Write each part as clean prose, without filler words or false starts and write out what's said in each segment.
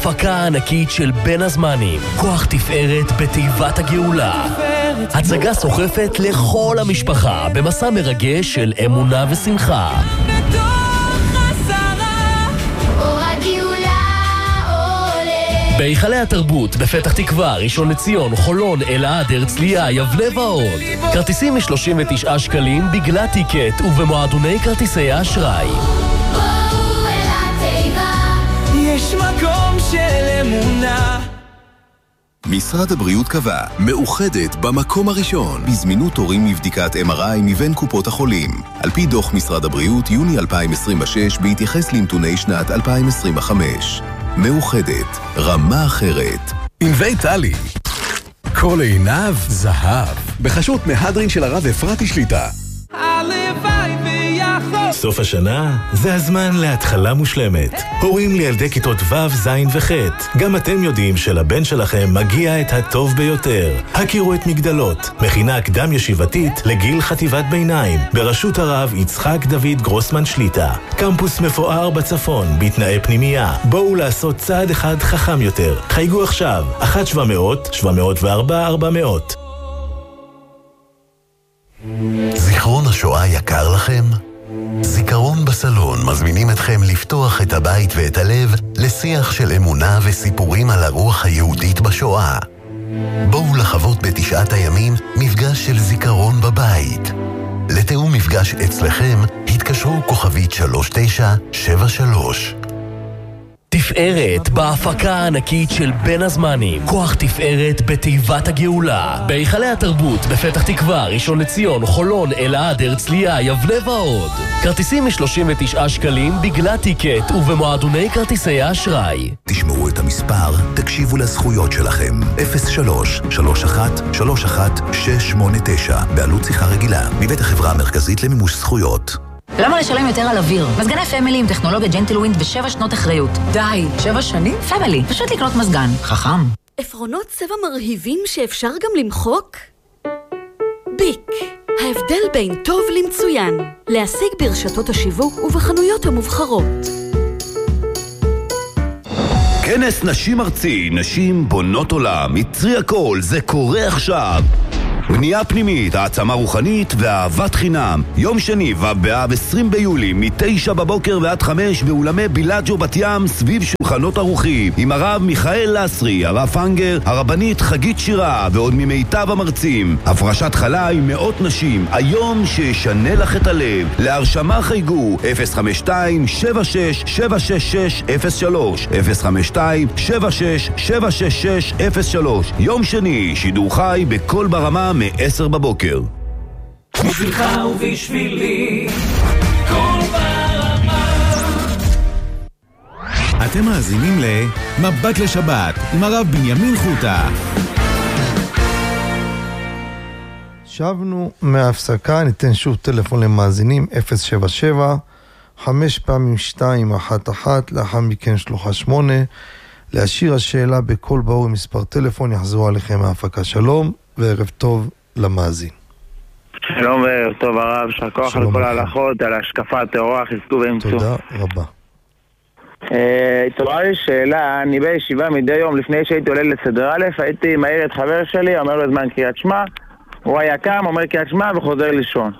הפקה ענקית של בין הזמנים, כוח תפארת בתיבת הגאולה. הצגה סוחפת לכל המשפחה במסע מרגש של אמונה ושמחה. בהיכלי התרבות בפתח תקווה, ראשון לציון, חולון, אלעד, הרצליה, יבנה ועוד. כרטיסים מ-39 שקלים בגלל טיקט ובמועדוני כרטיסי האשראי. יש מקום של אמונה. משרד הבריאות קבע, מאוחדת במקום הראשון בזמינות תורים מבדיקת MRI מבין קופות החולים. על פי דוח משרד הבריאות יוני 2026 בהתייחס לנתוני שנת 2025. מאוחדת, רמה אחרת. ענבי טלי, כל עיניו זהב, בחשות מהדרין של הרב אפרתי שליטה. הלוואי ויחד. סוף השנה זה הזמן להתחלה מושלמת. הורים לילדי כיתות ו', ז' וח'. גם אתם יודעים שלבן שלכם מגיע את הטוב ביותר. הכירו את מגדלות, מכינה קדם ישיבתית לגיל חטיבת ביניים, בראשות הרב יצחק דוד גרוסמן שליטה. קמפוס מפואר בצפון, בתנאי פנימייה. בואו לעשות צעד אחד חכם יותר. חייגו עכשיו, 1-700-704-400. זיכרון השואה יקר לכם? זיכרון בסלון מזמינים אתכם לפתוח את הבית ואת הלב לשיח של אמונה וסיפורים על הרוח היהודית בשואה. בואו לחוות בתשעת הימים מפגש של זיכרון בבית. לתיאום מפגש אצלכם התקשרו כוכבית 3973. תפארת בהפקה הענקית של בין הזמנים, כוח תפארת בתיבת הגאולה. בהיכלי התרבות בפתח תקווה, ראשון לציון, חולון, אלעד, הרצליה, יבנה ועוד. כרטיסים מ-39 שקלים בגלל טיקט ובמועדוני כרטיסי האשראי. תשמעו את המספר, תקשיבו לזכויות שלכם. 03-31-31-689 בעלות שיחה רגילה מבית החברה המרכזית למימוש זכויות. למה לשלם יותר על אוויר? מזגני פמילי עם טכנולוגיה ג'נטלווינד ו7 שנות אחריות. די, 7 שנים? פמילי, פשוט לקנות מזגן. חכם. עפרונות צבע מרהיבים שאפשר גם למחוק? ביק, ההבדל בין טוב למצוין. להשיג ברשתות השיווק ובחנויות המובחרות. כנס נשים ארצי, נשים בונות עולם, יצרי הכל, זה קורה עכשיו. בנייה פנימית, העצמה רוחנית ואהבת חינם. יום שני ובאב 20 ביולי מ-9 בבוקר ועד 5 באולמי בילאג'ו בת ים סביב שולחנות ערוכים עם הרב מיכאל לסרי, הרב פנגר, הרבנית חגית שירה ועוד ממיטב המרצים. הפרשת חלה עם מאות נשים, היום שישנה לך את הלב. להרשמה חייגו 052-76-766-03 052-76-766-03. יום שני, שידור חי בכל ברמה מ-10 בבוקר. בשבילך ובשבילי כל ברמה. אתם מאזינים למבט לשבת עם הרב בנימין חוטה. שבנו מההפסקה, ניתן שוב טלפון למאזינים 077-5x211, לאחר מכן שלוחה 8, להשאיר השאלה בכל ברור עם מספר טלפון, יחזרו עליכם מההפקה. שלום וערב טוב למאזין. שלום וערב טוב הרב, שכוח על כל ההלכות, על ההשקפה הטהורה, חזקו ואמצו. תודה רבה. התעוררה לי שאלה, אני בישיבה מדי יום לפני שהייתי עולה לסדר א', הייתי מעיר את חבר שלי, אומר לו זמן קריאת שמע, הוא היה קם, אומר קריאת שמע וחוזר לישון.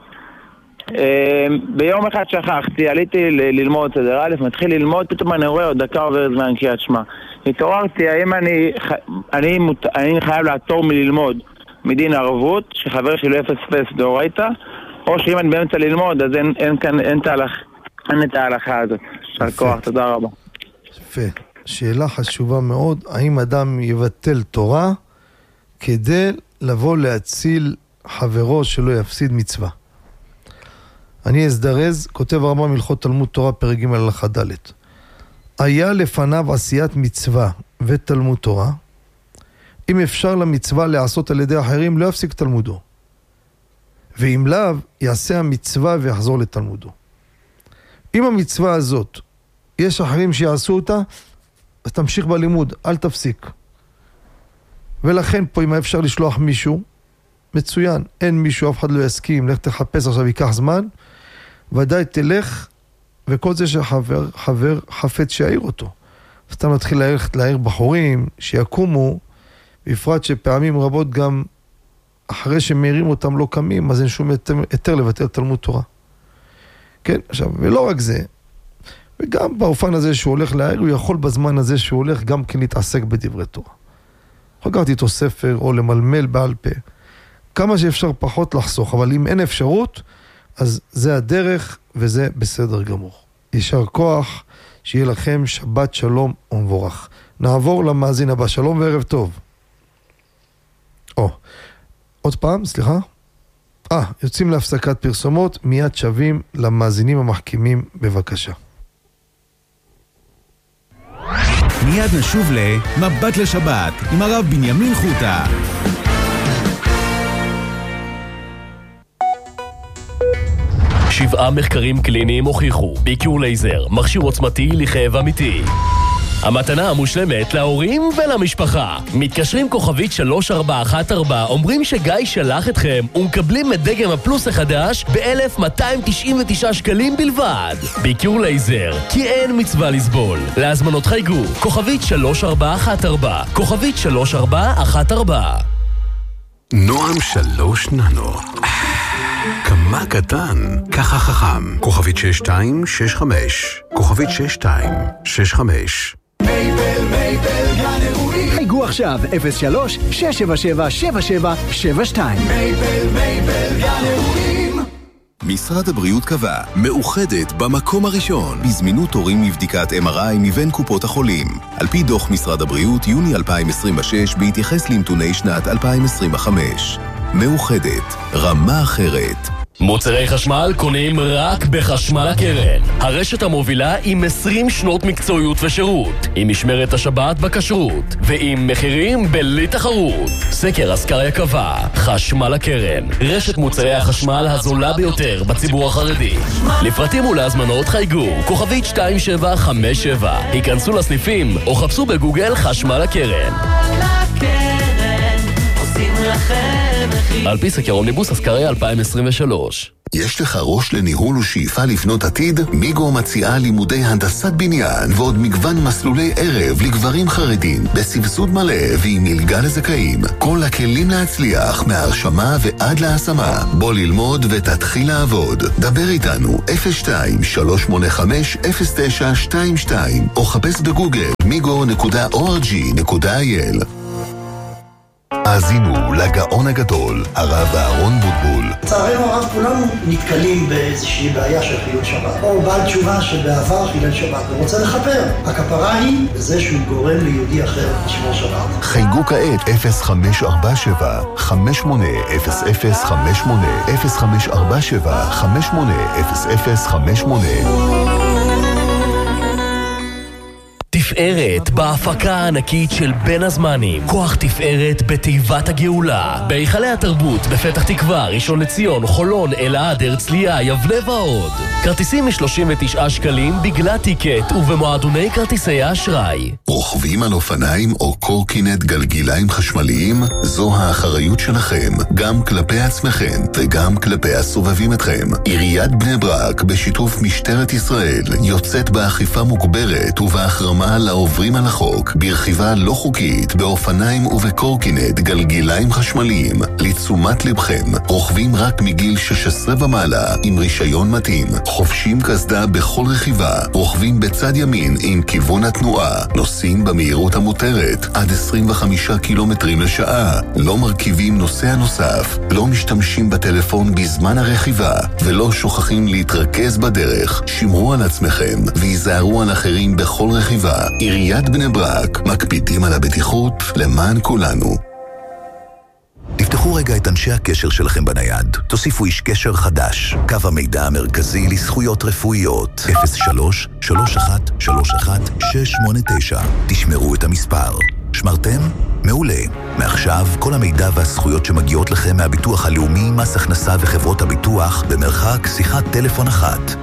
ביום אחד שכחתי, עליתי ללמוד סדר א', מתחיל ללמוד, פתאום אני רואה עוד דקה עובר זמן קריאת שמע. התעוררתי, האם אני חייב לעצור מללמוד מדין ערבות, שחבר שלי אפס דאורייתא, או שאם אני באמצע ללמוד, אז אין את ההלכה הזאת. של כוח, תודה רבה. יפה. שאלה חשובה מאוד, האם אדם יבטל תורה כדי לבוא להציל חברו שלא יפסיד מצווה? אני אזדרז, כותב הרמב"ם הלכות תלמוד תורה פרק ג' הלכה ד'. היה לפניו עשיית מצווה ותלמוד תורה, אם אפשר למצווה לעשות על ידי אחרים, לא יפסיק תלמודו. ואם לאו, יעשה המצווה ויחזור לתלמודו. אם המצווה הזאת, יש אחרים שיעשו אותה, אז תמשיך בלימוד, אל תפסיק. ולכן פה, אם אפשר לשלוח מישהו, מצוין, אין מישהו, אף אחד לא יסכים, לך תחפש עכשיו, ייקח זמן, ודאי תלך, וכל זה שחבר חפץ שיעיר אותו. סתם להתחיל להעיר בחורים, שיקומו, בפרט שפעמים רבות גם אחרי שמעירים אותם לא קמים, אז אין שום היתר לבטל תלמוד תורה. כן, עכשיו, ולא רק זה, וגם באופן הזה שהוא הולך להעיר, הוא יכול בזמן הזה שהוא הולך גם כן להתעסק בדברי תורה. יכול לקחת איתו ספר או למלמל בעל פה. כמה שאפשר פחות לחסוך, אבל אם אין אפשרות, אז זה הדרך וזה בסדר גמור. יישר כוח, שיהיה לכם שבת שלום ומבורך. נעבור למאזין הבא, שלום וערב טוב. עוד פעם, סליחה. יוצאים להפסקת פרסומות, מיד שווים למאזינים המחכימים, בבקשה. מיד נשוב למבט לשבת עם הרב בנימין חוטה. שבעה מחקרים קליניים הוכיחו, ביקור לייזר, מכשיר עוצמתי לכאב אמיתי. המתנה המושלמת להורים ולמשפחה. מתקשרים כוכבית 3414, אומרים שגיא שלח אתכם ומקבלים את דגם הפלוס החדש ב-1,299 שקלים בלבד. ביקור לייזר, כי אין מצווה לסבול. להזמנות חייגו, כוכבית 3414, כוכבית 3414. נועם 3 ננו. כמה קטן, ככה חכם. כוכבית 6265, כוכבית 6265. מייבל, גן אירועים. חייגו עכשיו, 03-677-7772. מייבל, גן אירועים. משרד הבריאות קבע, מאוחדת במקום הראשון, בזמינות תורים מבדיקת MRI מבין קופות החולים. על פי דוח משרד הבריאות, יוני 2026, בהתייחס לנתוני שנת 2025. מאוחדת, רמה אחרת. מוצרי חשמל קונים רק בחשמל הקרן. הרשת המובילה עם 20 שנות מקצועיות ושירות, עם משמרת השבת בכשרות, ועם מחירים בלי תחרות. סקר אסקריה קבע, חשמל הקרן, רשת מוצרי החשמל הזולה ביותר בציבור החרדי. לפרטים ולהזמנות חייגו, כוכבית 2757. היכנסו לסניפים או חפשו בגוגל חשמל הקרן. על פי סקר אומניבוס אסקריה 2023. יש לך ראש לניהול ושאיפה לבנות עתיד? מיגו מציעה לימודי הנדסת בניין ועוד מגוון מסלולי ערב לגברים חרדים בסבסוד מלא ועם מלגה לזכאים. כל הכלים להצליח מהרשמה ועד להשמה. בוא ללמוד ותתחיל לעבוד. דבר איתנו 02-385-0922 או חפש בגוגל migo.org.il. האזינו לגאון הגדול, הרב אהרון בוטבול. לצערנו הרב, כולנו נתקלים באיזושהי בעיה של חילול שבת, או בעל תשובה שבעבר חילל שבת ורוצה לכפר. הכפרה היא בזה שהוא גורם ליהודי אחר לשמור שבת. חייגו כעת 0547 580058 0547 580058. תפארת בהפקה הענקית של בין הזמנים. כוח תפארת בתיבת הגאולה. בהיכלי התרבות בפתח תקווה, ראשון לציון, חולון, אלעד, הרצליה, יבנה ועוד. כרטיסים מ-39 שקלים בגלל טיקט ובמועדוני כרטיסי האשראי. רוכבים על אופניים או קורקינט גלגיליים חשמליים? זו האחריות שלכם, גם כלפי עצמכם וגם כלפי הסובבים אתכם. עיריית בני ברק בשיתוף משטרת ישראל יוצאת באכיפה מוגברת ובהחרמה לעוברים על החוק ברכיבה לא חוקית באופניים ובקורקינט גלגיליים חשמליים. לתשומת לבכם, רוכבים רק מגיל 16 ומעלה עם רישיון מתאים, חובשים קסדה בכל רכיבה, רוכבים בצד ימין עם כיוון התנועה, נוסעים במהירות המותרת עד 25 קילומטרים לשעה, לא מרכיבים נוסע נוסף, לא משתמשים בטלפון בזמן הרכיבה ולא שוכחים להתרכז בדרך. שמרו על עצמכם ויזהרו על אחרים בכל רכיבה. עיריית בני ברק, מקפידים על הבטיחות למען כולנו. תפתחו רגע את אנשי הקשר שלכם בנייד. תוסיפו איש קשר חדש. קו המידע המרכזי לזכויות רפואיות. 03-3131-689. תשמרו את המספר. שמרתם? מעולה. מעכשיו, כל המידע והזכויות שמגיעות לכם מהביטוח הלאומי, מס הכנסה וחברות הביטוח, במרחק שיחת טלפון אחת.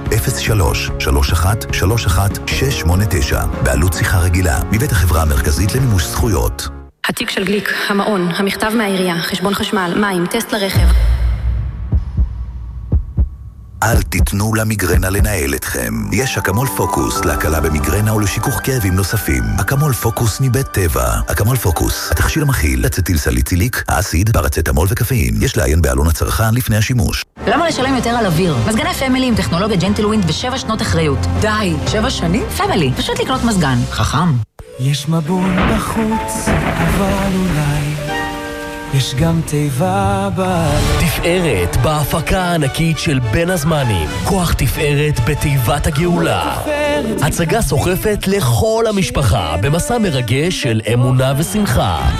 03-3131-689. בעלות שיחה רגילה, מבית החברה המרכזית למימוש זכויות. התיק של גליק, המעון, המכתב מהעירייה, חשבון חשמל, מים, טסט לרכב. אל תיתנו למיגרנה לנהל אתכם. יש אקמול פוקוס להקלה במיגרנה ולשיכוך כאבים נוספים. אקמול פוקוס מבית טבע. אקמול פוקוס, התכשיר המכיל אצטיל סליציליק, אסיד, פרצטמול וקפאין. יש לעיין בעלון הצרכן לפני השימוש. למה לשלם יותר על אוויר? מזגני פמילי עם טכנולוגיה ג'נטילווינד ו7 שנות אחריות. די, 7 שנים? פמילי, פשוט לקנות מזגן. חכם. יש מבול בחוץ, אבל אולי יש גם תיבה תפארת בהפקה הענקית של בין הזמנים. כוח תפארת בתיבת הגאולה. הצגה סוחפת לכל המשפחה במסע מרגש של אמונה ושמחה.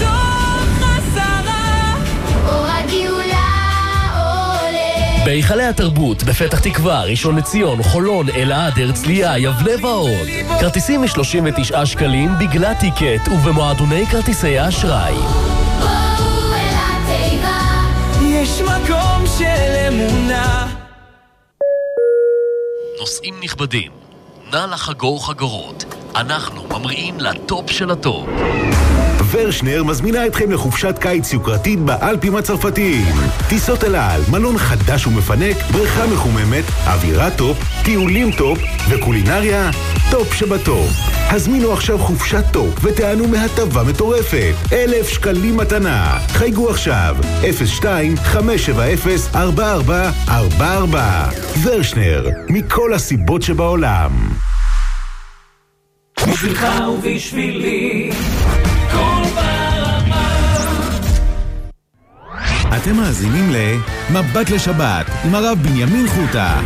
בהיכלי התרבות בפתח תקווה, ראשון לציון, חולון, אלעד, הרצליה, יבנה ועוד. כרטיסים מ-39 שקלים בגלל טיקט ובמועדוני כרטיסי האשראי. יש מקום של אמונה. נוסעים נכבדים, נא לחגור חגורות. אנחנו ממריאים לטופ של הטופ. ורשנר מזמינה אתכם לחופשת קיץ יוקרתית באלפים הצרפתיים. טיסות אל על, מלון חדש ומפנק, בריכה מחוממת, אווירה טופ, טיולים טופ וקולינריה טופ שבטופ. הזמינו עכשיו חופשת טופ ותענו מהטבה מטורפת. 1,000 שקלים מתנה. חייגו עכשיו 02-570-4444. ורשנר, מכל הסיבות שבעולם. בשבילך ובשבילי כל ברמה. אתם מאזינים למבט לשבת עם הרב בנימין חוטה.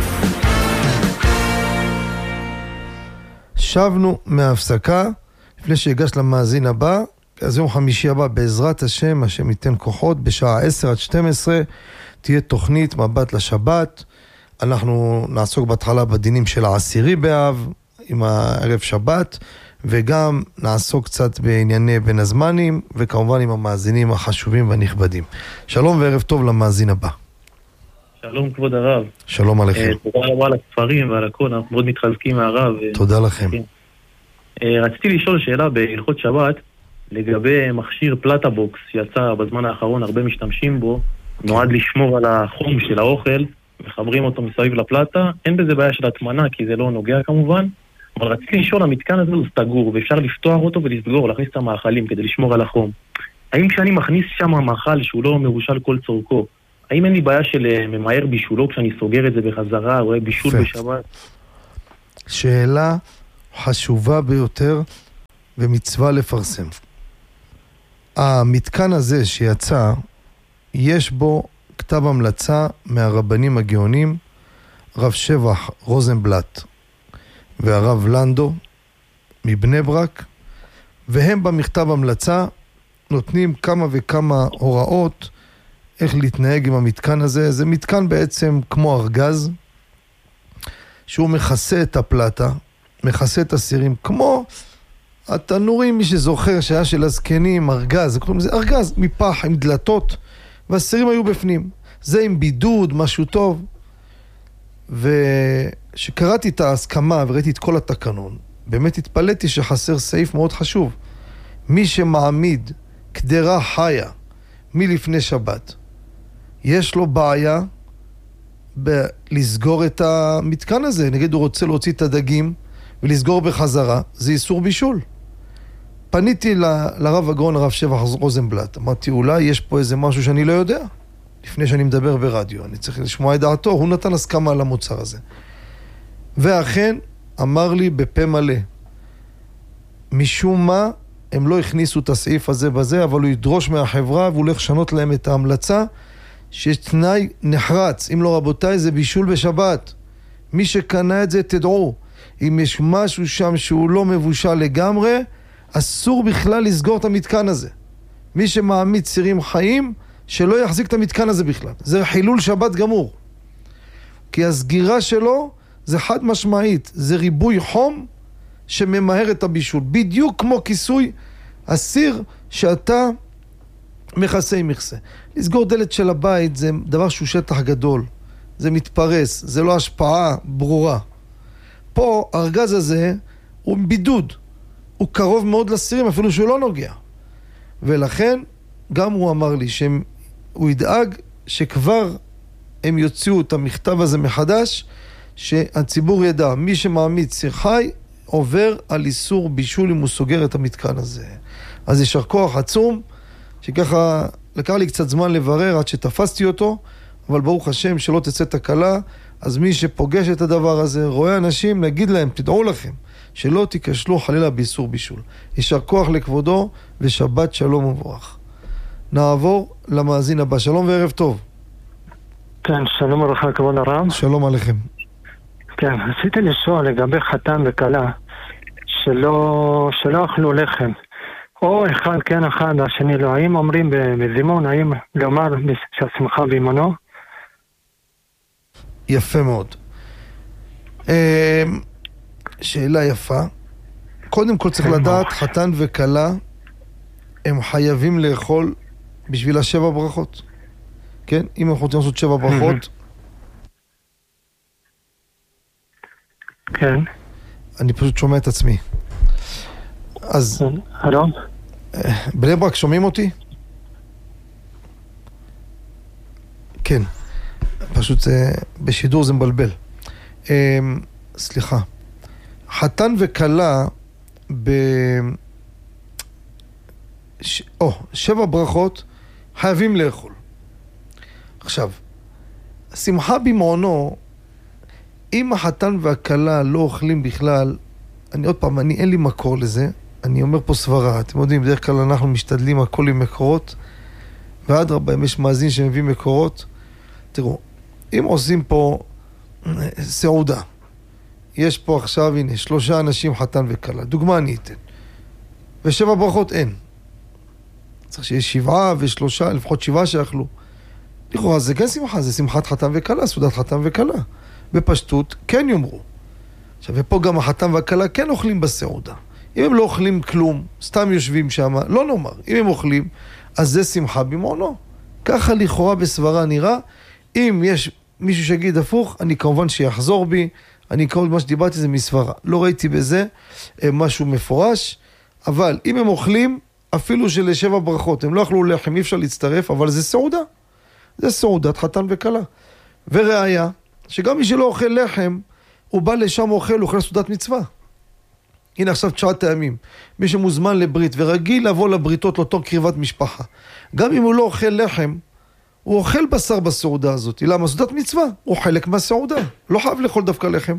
שבנו מההפסקה לפני שהגש למאזין הבא. אז יום חמישי הבא בעזרת השם, השם ייתן כוחות, בשעה 10-12 תהיה תוכנית מבט לשבת. אנחנו נעסוק בהתחלה בדינים של העשירי באב עם הערב שבת, וגם נעסוק קצת בענייני בין הזמנים, וכמובן עם המאזינים החשובים והנכבדים. שלום וערב טוב למאזין הבא. שלום כבוד הרב. שלום עליכם. תודה רבה על הספרים ועל הכל, אנחנו מאוד מתחזקים מהרב. תודה לכם. רציתי לשאול שאלה בהלכות שבת, לגבי מכשיר פלטה בוקס, יצא בזמן האחרון, הרבה משתמשים בו, נועד לשמור על החום של האוכל, מחברים אותו מסביב לפלטה, אין בזה בעיה של התמנה, כי זה לא נוגע כמובן, אבל רציתי לשאול, המתקן הזה הוא סגור, ואפשר לפתוח אותו ולסגור, להכניס את המאכלים כדי לשמור על החום. האם כשאני מכניס שם מאכל שהוא לא מבושל כל צורכו, האם אין לי בעיה של ממהר בישולו כשאני סוגר את זה בחזרה, או בישול בשבת? שאלה חשובה ביותר ומצווה לפרסם. המתקן הזה שיצא, יש בו כתב המלצה מהרבנים הגאונים, רב שבח רוזנבלט והרב לנדו מבני ברק, והם במכתב המלצה נותנים כמה וכמה הוראות איך להתנהג עם המתקן הזה. זה מתקן בעצם כמו ארגז, שהוא מכסה את הפלטה, מכסה את הסירים, כמו התנורים, מי שזוכר שהיה של הזקנים, ארגז, זה ארגז מפח עם דלתות, והסירים היו בפנים. זה עם בידוד, משהו טוב. ושקראתי את ההסכמה וראיתי את כל התקנון, באמת התפלאתי שחסר סעיף מאוד חשוב. מי שמעמיד קדרה חיה מלפני שבת, יש לו בעיה לסגור את המתקן הזה. נגיד הוא רוצה להוציא את הדגים ולסגור בחזרה, זה איסור בישול. פניתי לרב הגאון, הרב שבח רוזנבלט, אמרתי אולי יש פה איזה משהו שאני לא יודע, לפני שאני מדבר ברדיו, אני צריך לשמוע את דעתו. הוא נתן הסכמה על המוצר הזה, ואכן אמר לי בפה מלא, משום מה הם לא הכניסו את הסעיף הזה בזה, אבל הוא ידרוש מהחברה והוא הולך לשנות להם את ההמלצה, שיש תנאי נחרץ, אם לא רבותיי זה בישול בשבת. מי שקנה את זה תדעו, אם יש משהו שם שהוא לא מבושל לגמרי, אסור בכלל לסגור את המתקן הזה. מי שמעמיד סירים חיים, שלא יחזיק את המתקן הזה בכלל. זה חילול שבת גמור. כי הסגירה שלו זה חד משמעית, זה ריבוי חום שממהר את הבישול. בדיוק כמו כיסוי הסיר שאתה מכסה עם מכסה. לסגור דלת של הבית זה דבר שהוא שטח גדול. זה מתפרס, זה לא השפעה ברורה. פה הארגז הזה הוא בידוד. הוא קרוב מאוד לסירים, אפילו שהוא לא נוגע. ולכן גם הוא אמר לי שהוא ידאג שכבר הם יוציאו את המכתב הזה מחדש, שהציבור ידע, מי שמעמיד סיר חי, עובר על איסור בישול אם הוא סוגר את המתקן הזה. אז יישר כוח עצום, שככה לקח לי קצת זמן לברר עד שתפסתי אותו, אבל ברוך השם שלא תצא תקלה, אז מי שפוגש את הדבר הזה, רואה אנשים, נגיד להם, תדעו לכם, שלא תיכשלו חלילה באיסור בישול. יישר כוח לכבודו, ושבת שלום ומבורך. נעבור למאזין הבא. שלום וערב טוב. כן, שלום וברכה, כבוד הרב. שלום עליכם. כן, רציתי לשאול לגבי חתן וכלה, שלא אכלו לחם. או אחד כן, אחד השני לא. האם אומרים בזימון, האם לומר שהשמחה בימנו? יפה מאוד. שאלה יפה. קודם כל צריך לדעת, חתן וכלה, הם חייבים לאכול בשביל 7 ברכות. כן? אם אנחנו רוצים לעשות 7 ברכות. כן. אני פשוט שומע את עצמי. אז... הלו? בני ברק, שומעים אותי? כן. פשוט בשידור זה מבלבל. סליחה. חתן וכלה 7 ברכות חייבים לאכול. עכשיו, שמחה במעונו, אם החתן והכלה לא אוכלים בכלל, עוד פעם, אין לי מקור לזה, אני אומר פה סברה, אתם יודעים, בדרך כלל אנחנו משתדלים הכל עם מקורות, ועד רבה, אם יש מאזין שמביא מקורות, תראו, אם עושים פה סעודה, יש פה עכשיו, הנה, 3 אנשים חתן וכלה, דוגמה אני אתן, ו7 ברכות אין. צריך שיש 7 ו3, לפחות 7 שאכלו. לכאורה זה כן שמחה, זה שמחת חתן וכלה, סעודת חתן וכלה. בפשטות כן יאמרו. עכשיו, ופה גם החתן והכלה כן אוכלים בסעודה. אם הם לא אוכלים כלום, סתם יושבים שם, לא נאמר. אם הם אוכלים, אז זה שמחה במעונו. ככה לכאורה בסברה נראה. אם יש מישהו שיגיד הפוך, אני כמובן שיחזור בי, אני כמובן מה שדיברתי זה מסברה. לא ראיתי בזה משהו מפורש, אבל אם הם אוכלים, אפילו של 7 ברכות, הם לא אכלו לחם, אי אפשר להצטרף, אבל זה סעודה. זה סעודת חתן וכלה. וראיה, שגם מי שלא אוכל לחם, הוא בא לשם אוכל, הוא אוכל סעודת מצווה. הנה עכשיו 9 טעמים. מי שמוזמן לברית ורגיל לבוא לבריתות לאותו קריבת משפחה. גם אם הוא לא אוכל לחם, הוא אוכל בשר בסעודה הזאת. למה? סעודת מצווה. הוא חלק מהסעודה. לא חייב לאכול דווקא לחם.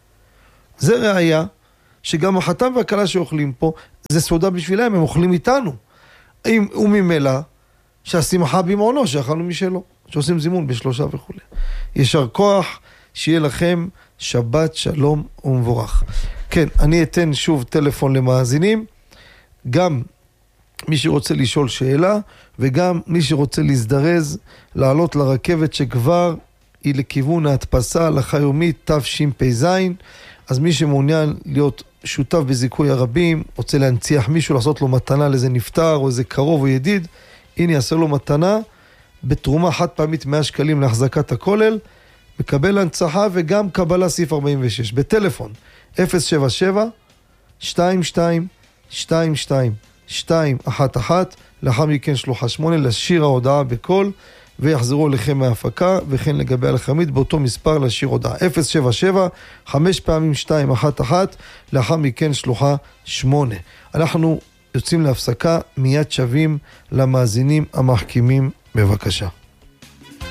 זה ראיה שגם החתן והכלה שאוכלים פה, זה סעודה בשבילם, הם אוכלים איתנו. וממילא, שהשמחה במעונו, שאכלנו משלו, שעושים זימון ב3 וכו'. ישר כוח, שיהיה לכם שבת שלום ומבורך. כן, אני אתן שוב טלפון למאזינים, גם מי שרוצה לשאול שאלה, וגם מי שרוצה להזדרז, לעלות לרכבת שכבר היא לכיוון ההדפסה הלכה יומית תשפ"ז, אז מי שמעוניין להיות שותף בזיכוי הרבים, רוצה להנציח מישהו, לעשות לו מתנה לאיזה נפטר או איזה קרוב או ידיד, הנה יעשה לו מתנה בתרומה חד פעמית 100 שקלים להחזקת הכולל, מקבל הנצחה וגם קבלה סעיף 46 בטלפון 077-22-22-211, לאחר מכן שלוחה 8 לשיר ההודעה בקול ויחזרו אליכם מההפקה, וכן לגבי הלחמית באותו מספר לשיר הודעה 077-5 פעמים 211, לאחר מכן שלוחה 8. אנחנו יוצאים להפסקה, מיד שווים למאזינים המחכימים, בבקשה.